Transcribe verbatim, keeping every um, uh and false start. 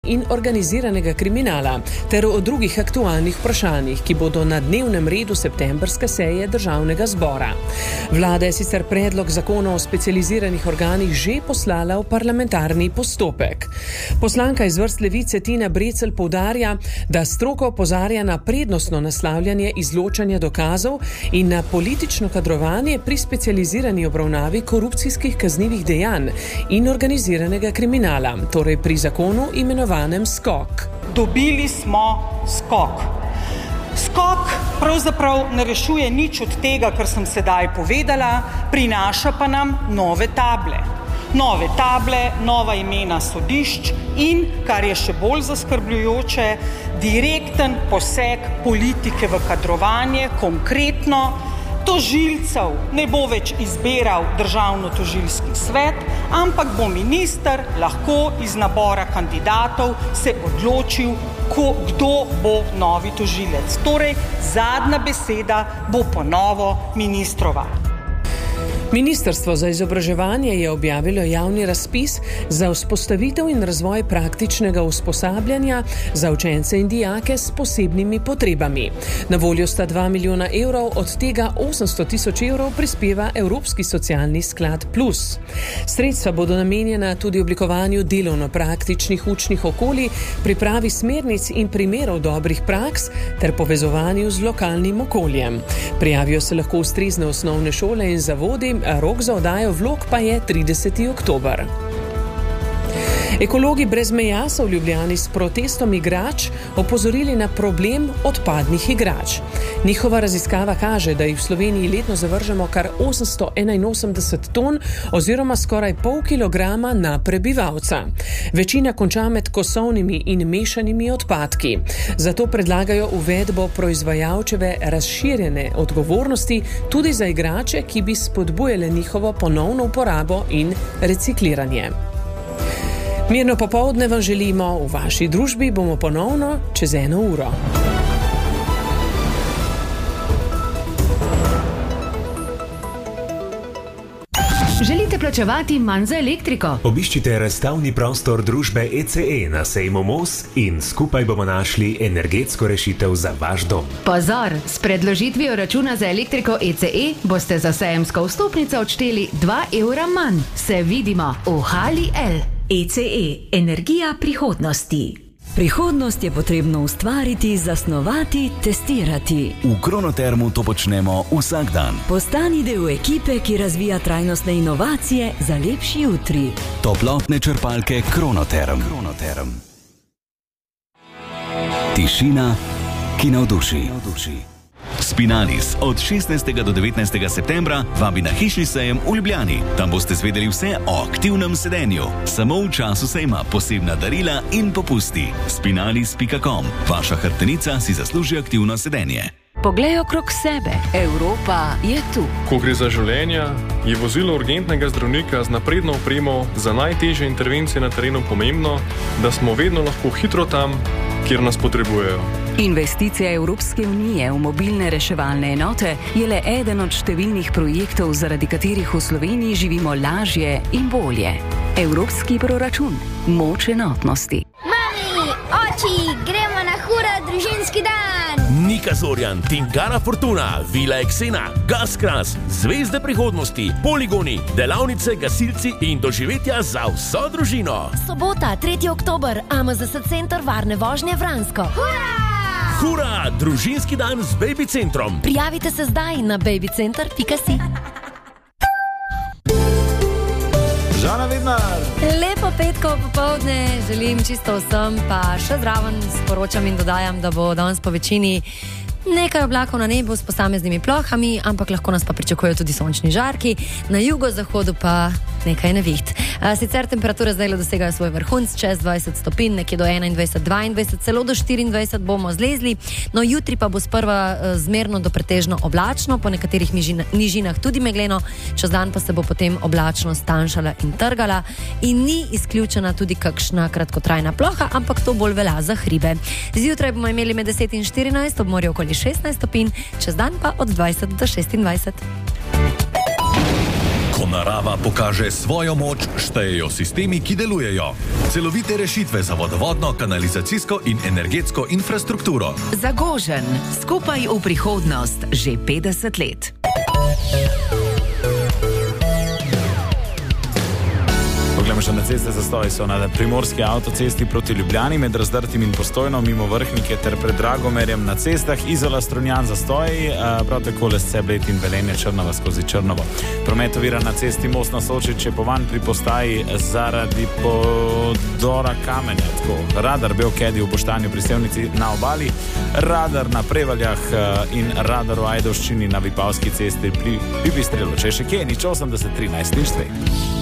in organiziranega kriminala ter o drugih aktualnih vprašanjih, ki bodo na dnevnem redu septembrske seje Državnega zbora. Vlada je sicer predlog zakona o specializiranih organih že poslala v parlamentarni postopek. Poslanka iz vrst Levice Tina Brecelj poudarja, da stroko opozarja na prednostno naslavljanje izločanja dokazov in na politično kadrovanje pri specializirani obravnavi korupcijskih kaznivih dejanj in organiziranega kriminala, torej pri zakonu imenovanem skok. Dobili smo skok. Skok pravzaprav ne rešuje nič od tega, kar sem sedaj povedala, prinaša pa nam nove table. Nove table, nova imena sodišč in, kar je še bolj zaskrbljujoče, direkten poseg politike v kadrovanje, konkretno tožilcev ne bo več izbiral Državno-tožilski svet, ampak bo minister lahko iz nabora kandidatov se odločil, ko, kdo bo novi tožilec. Torej, zadnja beseda bo ponovo ministrova. Ministrstvo za izobraževanje je objavilo javni razpis za vzpostavitev in razvoj praktičnega usposabljanja za učence in dijake s posebnimi potrebami. Na voljo sta dva milijona evrov, od tega osemsto tisoč evrov prispeva Evropski socialni sklad plus. Sredstva bodo namenjena tudi oblikovanju delovno-praktičnih učnih okolij, pripravi smernic in primerov dobrih praks ter povezovanju z lokalnim okoljem. Prijavijo se lahko ustrezne osnovne šole in zavodi, rok za oddajo vlog pa je trideseti oktober. Ekologi brez meja so v Ljubljani s protestom igrač opozorili na problem odpadnih igrač. Njihova raziskava kaže, da jih v Sloveniji letno zavržemo kar osemsto enainosemdeset ton oziroma skoraj pol kilograma na prebivalca. Večina konča med kosovnimi in mešanimi odpadki. Zato predlagajo uvedbo proizvajalčeve razširjene odgovornosti tudi za igrače, ki bi spodbujale njihovo ponovno uporabo in recikliranje. Mirno popoldne vam želimo, v vaši družbi bomo ponovno čez eno uro. Želite plačevati manj za elektriko? Obiščite razstavni prostor družbe E C E na sejmu Mos in skupaj bomo našli energetsko rešitev za vaš dom. Pozor, s predložitvijo računa za elektriko E C E boste za sejemsko vstopnico odšteli dva evra manj. Se vidimo v Hali L. E C E, energija prihodnosti. Prihodnost je potrebno ustvariti, zasnovati, testirati. V Kronotermu to počnemo vsak dan. Postani del ekipe, ki razvija trajnostne inovacije za lepši jutri. Toplotne črpalke Kronoterm. Kronoterm. Tišina, ki navduši. Spinalis od šestnajstega do devetnajstega septembra vabi na hišni sejem v Ljubljani. Tam boste zvedeli vse o aktivnem sedenju. Samo v času sejma posebna darila in popusti. spinalis pika com. Vaša hrbtenica si zasluži aktivno sedenje. Poglej okrog sebe. Evropa je tu. Ko gre za življenja, je vozilo urgentnega zdravnika z napredno opremo za najtežje intervencije na terenu pomembno, da smo vedno lahko hitro tam, kjer nas potrebujejo. Investicija Evropske unije v mobilne reševalne enote je le eden od številnih projektov, zaradi katerih v Sloveniji živimo lažje in bolje. Evropski proračun. Moč enotnosti. Mami, oči, gremo na hura družinski dan! Nika Zorjan, Tingara Fortuna, Vila Eksena, Gaskras, Zvezde prihodnosti, poligoni, delavnice, gasilci in doživetja za vso družino. Sobota, tretji oktober, A M Z S center varne vožnje Vransko. Hura! Hura, družinski dan z Baby centrom. Prijavite se zdaj na baby center pika si. Žana Vidmar. Lepo petko popoldne želim čisto vsem, pa še zraven sporočam in dodajam, da bo danes po večini nekaj oblakov na nebu s posameznimi plohami, ampak lahko nas pa pričakujejo tudi sončni žarki, na jugozahodu pa nekaj neviht. Sicer temperature zdaj dosegajo svoj vrhunc, čez dvajset stopinj, nekje do enaindvajset, dvaindvajset, celo do štiriindvajset bomo zlezli, no jutri pa bo sprva zmerno do pretežno oblačno, po nekaterih nižinah tudi megleno, čez dan pa se bo potem oblačnost tanjšala in trgala in ni izključena tudi kakšna kratkotrajna ploha, ampak to bolj velja za hribe. Zjutraj bomo imeli med deset in štirinajst, ob morju okoli šestnajst stopinj, čez dan pa od dvajset do šestindvajset. Ko narava pokaže svojo moč, štejejo sistemi, ki delujejo. Celovite rešitve za vodovodno, kanalizacijsko in energetsko infrastrukturo. Zagožen, skupaj v prihodnost že petdeset let. Poglejmo še na ceste. Zastoji so na primorski avtocesti proti Ljubljani med Razdrtim in Postojno, mimo Vrhnike ter pred Dragomerjem na cestah. Izola Strunjan zastoji, prav tako Lesce, Bled in Velenje Črnova skozi Črnovo. Promet ovira na cesti Most na Soči, Čepovan pri postaji zaradi podora Kamenja. Tako, radar Belkedi v Boštanju pri Sevnici na obali, radar na Prevaljah in radar v Ajdovščini na Vipavski cesti pri Pipistrelu. Če še kje, nič osemdeset trinajst nič dve.